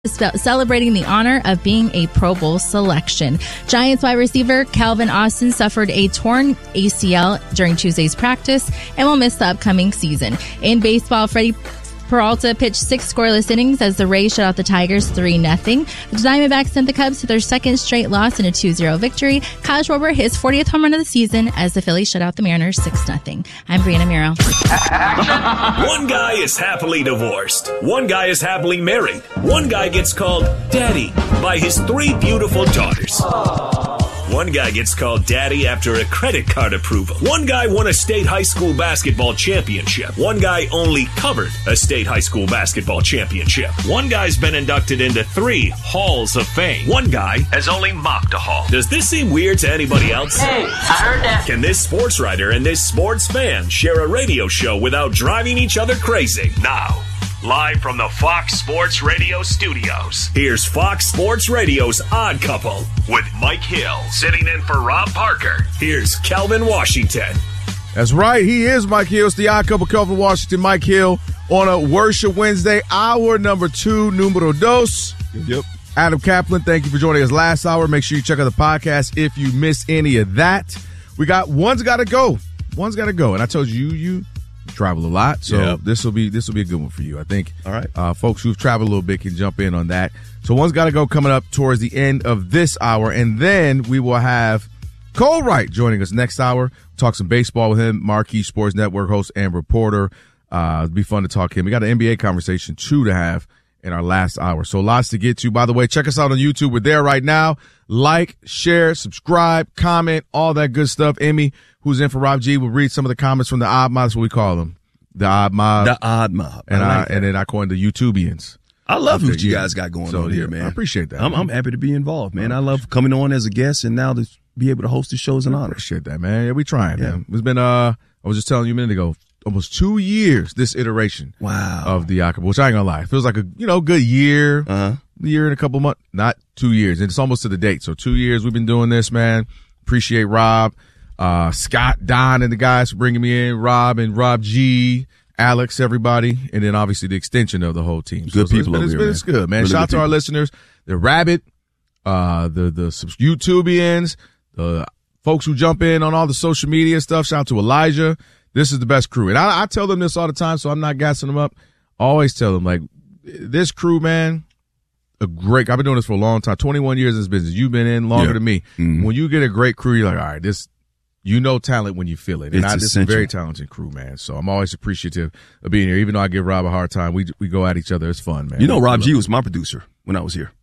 celebrating the honor of being a Pro Bowl selection. Giants wide receiver Calvin Austin suffered a torn ACL during Tuesday's practice and will miss the upcoming season. In baseball, Freddie Peralta pitched 6 scoreless innings as the Rays shut out the Tigers 3-0. The Diamondbacks sent the Cubs to their second straight loss in a 2-0 victory. Kyle Schwarber his 40th home run of the season as the Phillies shut out the Mariners 6-0. I'm Brianna Miro. One guy is happily divorced. One guy is happily married. One guy gets called Daddy by his 3 beautiful daughters. One guy gets called Daddy after a credit card approval. One guy won a state high school basketball championship. One guy only covered a state high school basketball championship. One guy's been inducted into 3 halls of fame. One guy has only mocked a hall. Does this seem weird to anybody else? Hey, I heard that. Can this sports writer and this sports fan share a radio show without driving each other crazy? Now, live from the Fox Sports Radio studios, here's Fox Sports Radio's Odd Couple with Mike Hill sitting in for Rob Parker. Here's Kelvin Washington. That's right. He is Mike Hill. It's the Odd Couple, Kelvin Washington, Mike Hill on a Worship Wednesday, hour number 2, numero dos. Yep. Adam Kaplan, thank you for joining us last hour. Make sure you check out the podcast if you missed any of that. We got One's Got to Go. One's Got to Go. And I told you travel a lot, so this will be a good one for you. I think. All right, folks who've traveled a little bit can jump in on that. So One's Got to Go coming up towards the end of this hour, and then we will have Cole Wright joining us next hour. Talk some baseball with him, Marquee Sports Network host and reporter. It'll be fun to talk to him. We got an NBA conversation too to have in our last hour. So lots to get to. By the way, check us out on YouTube. We're there right now. Like, share, subscribe, comment, all that good stuff. Emmy, who's in for Rob G, will read some of the comments from the Odd Mob. That's what we call them. The Odd Mob. The Odd Mob. And then I call them the YouTubians. I love what you guys got going on here, man. I appreciate that. I'm happy to be involved, man. I love coming on as a guest and now to be able to host the show is an honor. I appreciate that, man. Yeah, we trying, man. It's been, I was just telling you a minute ago, almost 2 years, this iteration of the Odd Couple, which I ain't gonna lie. It feels like a, good year. Year and a couple months. Not 2 years. And it's almost to the date. So 2 years we've been doing this, man. Appreciate Rob, Scott, Don, and the guys for bringing me in. Rob and Rob G, Alex, everybody. And then obviously the extension of the whole team. Good people over here, It's good, man. Really Shout out to our listeners. The Rabbit, the YouTubians, the folks who jump in on all the social media stuff. Shout out to Elijah. This is the best crew. And I tell them this all the time, so I'm not gassing them up. I always tell them, like, this crew, man, I've been doing this for a long time, 21 years in this business. You've been in longer than me. Mm-hmm. When you get a great crew, you're like, all right, talent when you feel it. And this is a very talented crew, man. So I'm always appreciative of being here. Even though I give Rob a hard time, we go at each other. It's fun, man. Rob G was my producer when I was here.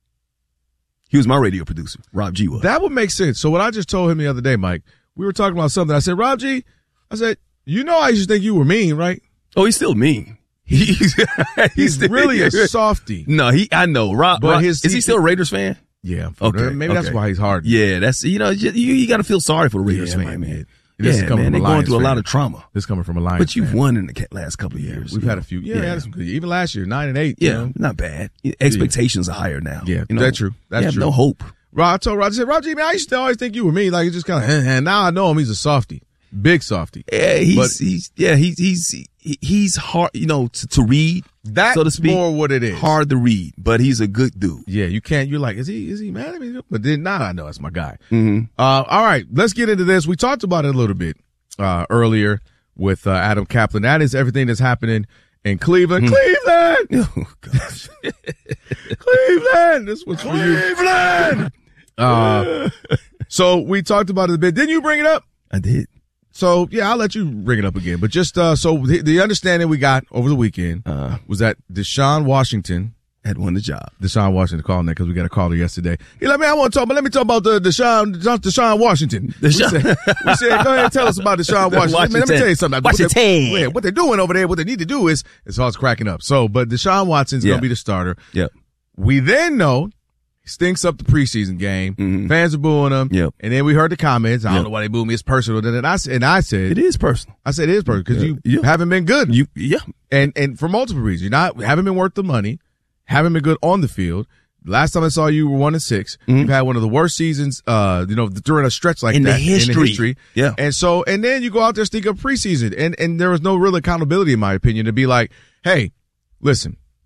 He was my radio producer. Rob G was. That would make sense. So what I just told him the other day, Mike, we were talking about something. I said, Rob G, I said, I used to think you were mean, right? Oh, he's still mean. He's really a softie. No, I know. Rob, is he still a Raiders fan? Yeah. Maybe that's why he's hard. Yeah, that's, you got to feel sorry for the Raiders fan, man. They're going through a lot of trauma. This coming from a Lions But you've won in the last couple of years. We've had a few. Had some good. Even last year, 9-8. Yeah, not bad. Expectations are higher now. Yeah, that's true. That's true. No hope. I told Roger, I said, Roger, man, I used to always think you were me. Like, it's just kind of, and now I know him. He's a softie. Big softie. Yeah, he's hard, to read. That's so to speak, more what it is. Hard to read, but he's a good dude. Yeah, you're like, is he mad at me? But then now I know that's my guy. Mm-hmm. All right, let's get into this. We talked about it a little bit earlier with Adam Kaplan. That is everything that's happening in Cleveland. Cleveland! Oh, gosh. Cleveland! This was for you. Cleveland! So we talked about it a bit. Didn't you bring it up? I did. So, I'll let you bring it up again. But just so the understanding we got over the weekend was that Deshaun Washington had won the job. Deshaun Washington calling that because we got a caller yesterday. He let me let me talk about the Deshaun Washington. We said, go ahead and tell us about Deshaun Washington. Let me tell you something. What they're doing over there, what they need to do is all it's cracking up. So, but Deshaun Watson's going to be the starter. Yep. We then know he stinks up the preseason game. Mm-hmm. Fans are booing him. Yep. And then we heard the comments. I don't know why they boo me. It's personal. And I said it is personal. I said it is personal because you haven't been good. And for multiple reasons. Haven't been worth the money. Haven't been good on the field. Last time I saw you were 1-6. Mm-hmm. You've had one of the worst seasons, during a stretch like that. In the history. Yeah. And then you go out there stink up preseason. And there was no real accountability, in my opinion, to be like, hey, listen,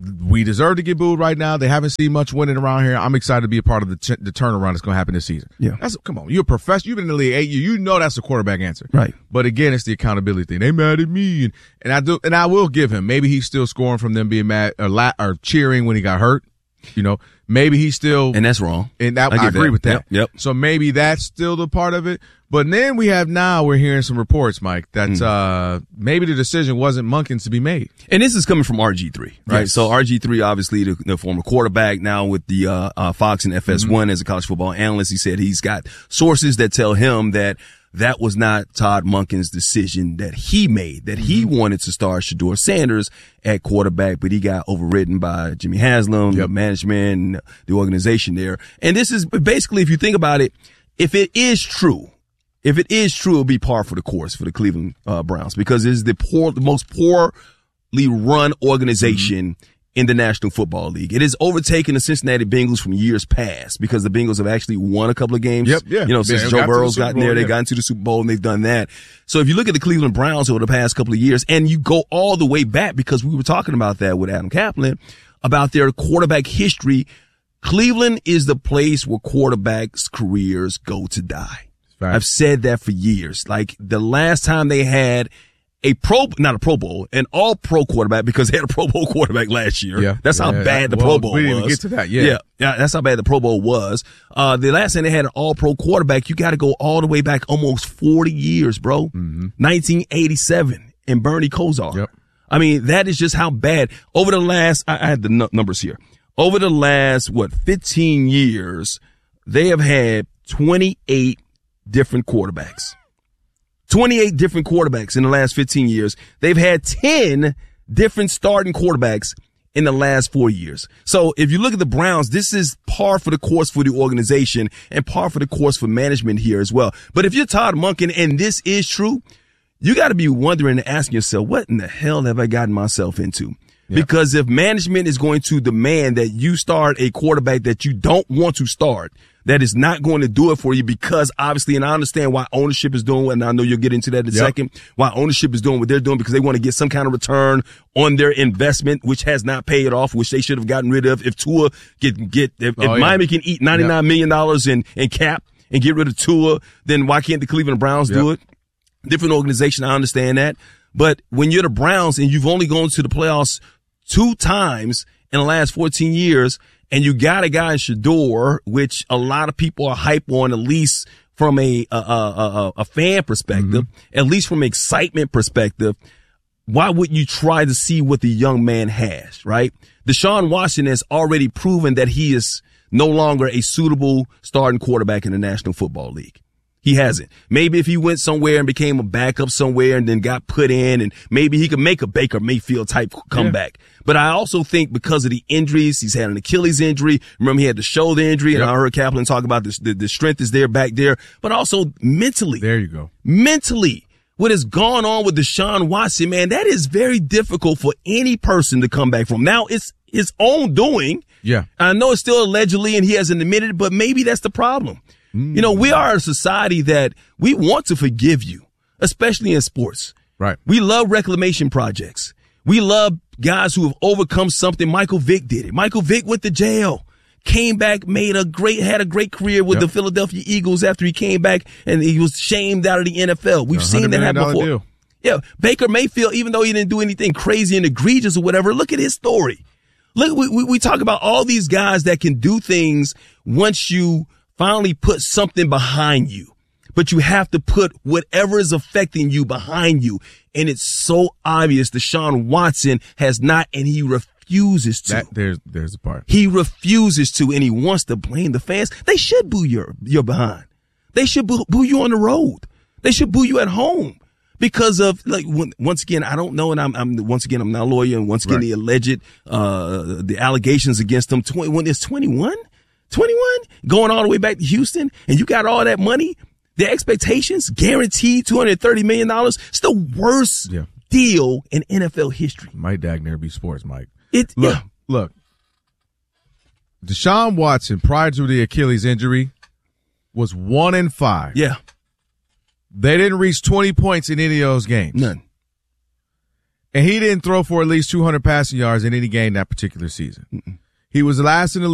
we deserve to get booed right now. They haven't seen much winning around here. I'm excited to be a part of the turnaround that's going to happen this season. Yeah. Come on. You're a professional. You've been in the league 8 years. You know that's the quarterback answer. Right. But again, it's the accountability thing. They mad at me. And I will give him. Maybe he's still scoring from them being mad or cheering when he got hurt. You know, maybe he's still. And that's wrong. And I agree with that. Yep. So maybe that's still the part of it. But then we're hearing some reports, Mike, that maybe the decision wasn't Monken's to be made. And this is coming from RG3, right? Yes. So RG3, obviously the former quarterback, now with the Fox and FS1 as a college football analyst. He said he's got sources that tell him that was not Todd Monken's decision that he made, that he wanted to start Shedeur Sanders at quarterback, but he got overridden by Jimmy Haslam, the management, and the organization there. And this is basically, if you think about it, if it is true, it'll be par for the course for the Cleveland Browns, because it's the most poorly run organization in the National Football League. It has overtaken the Cincinnati Bengals from years past, because the Bengals have actually won a couple of games. Yep, yeah. You know, since Joe Burrow's gotten there, they've gotten to the Super Bowl and they've done that. So if you look at the Cleveland Browns over the past couple of years, and you go all the way back, because we were talking about that with Adam Kaplan, about their quarterback history, Cleveland is the place where quarterbacks' careers go to die. Right. I've said that for years. Like, the last time they had not a Pro Bowl, an all-pro quarterback, because they had a Pro Bowl quarterback last year. Yeah. That's how bad the Pro Bowl was. We didn't even get to that yet. Yeah, that's how bad the Pro Bowl was. The last time they had an all-pro quarterback, you got to go all the way back almost 40 years, bro. 1987 and Bernie Kosar. Yep. I mean, that is just how bad. Over the last, I had the numbers here. Over the last, 15 years, they have had 28 different quarterbacks. 28 different quarterbacks in the last 15 years. They've had 10 different starting quarterbacks in the last 4 years. So if you look at the Browns, this is par for the course for the organization and par for the course for management here as well. But if you're Todd Monken and this is true, you got to be wondering and asking yourself, what in the hell have I gotten myself into? Yep. Because if management is going to demand that you start a quarterback that you don't want to start, that is not going to do it for you, because obviously, and I understand why ownership is doing what, and I know you'll get into that in a second, why ownership is doing what they're doing, because they want to get some kind of return on their investment, which has not paid off, which they should have gotten rid of. If Tua if Miami can eat $99 million in cap and get rid of Tua, then why can't the Cleveland Browns do it? Different organization, I understand that. But when you're the Browns and you've only gone to the playoffs 2 times in the last 14 years, and you got a guy in Shedeur, which a lot of people are hype on, at least from a fan perspective, at least from excitement perspective, why wouldn't you try to see what the young man has, right? Deshaun Watson has already proven that he is no longer a suitable starting quarterback in the National Football League. He hasn't. Maybe if he went somewhere and became a backup somewhere and then got put in, and maybe he could make a Baker Mayfield type comeback. But I also think because of the injuries, he's had an Achilles injury. Remember, he had the shoulder injury, and I heard Kaplan talk about this, the strength is there back there, but also mentally. There you go. Mentally, what has gone on with Deshaun Watson, man, that is very difficult for any person to come back from. Now, it's his own doing. Yeah. I know it's still allegedly, and he hasn't admitted it, but maybe that's the problem. You know, we are a society that we want to forgive you, especially in sports. Right. We love reclamation projects. We love guys who have overcome something. Michael Vick did it. Michael Vick went to jail, came back, had a great career with the Philadelphia Eagles after he came back, and he was shamed out of the NFL. We've seen that happen before. Deal. Yeah. Baker Mayfield, even though he didn't do anything crazy and egregious or whatever, look at his story. Look, we talk about all these guys that can do things once you finally put something behind you, but you have to put whatever is affecting you behind you. And it's so obvious Deshaun Watson has not, and he refuses to. There's the part. He refuses to, and he wants to blame the fans. They should boo your behind. They should boo you on the road. They should boo you at home. Because of, like, once again, I don't know, and I'm not a lawyer, and once again, the alleged, the allegations against him, when it's 21? 21 going all the way back to Houston, and you got all that money, the expectations guaranteed $230 million. It's the worst deal in NFL history. Might Dagner be sports, Mike. Look. Deshaun Watson, prior to the Achilles injury, was 1-5. Yeah. They didn't reach 20 points in any of those games. None. And he didn't throw for at least 200 passing yards in any game that particular season. He was last in the